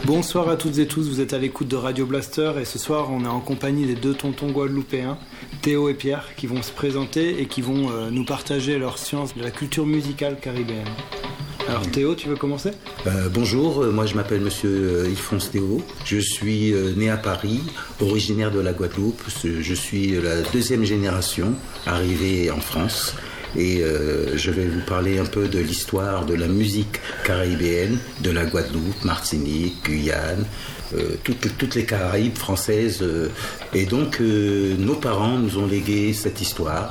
Bonsoir à toutes et tous, vous êtes à l'écoute de Radio Blaster et ce soir on est en compagnie des deux tontons guadeloupéens, Théo et Pierre, qui vont se présenter et qui vont nous partager leur science de la culture musicale caribéenne. Alors Théo, tu veux commencer ? Bonjour, moi je m'appelle Monsieur Ilphonse Théo, je suis né à Paris, originaire de la Guadeloupe, je suis la deuxième génération arrivée en France. Et je vais vous parler un peu de l'histoire de la musique caribéenne, de la Guadeloupe, Martinique, Guyane, toutes les Caraïbes françaises. Et donc nos parents nous ont légué cette histoire